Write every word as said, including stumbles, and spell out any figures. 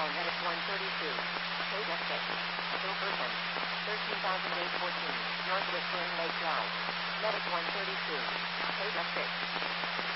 Medic one thirty-two. Data six. Gilberton. thirteen thousand eight hundred fourteen. North Whispering Lake Drive. Medic one thirty-two. Data six.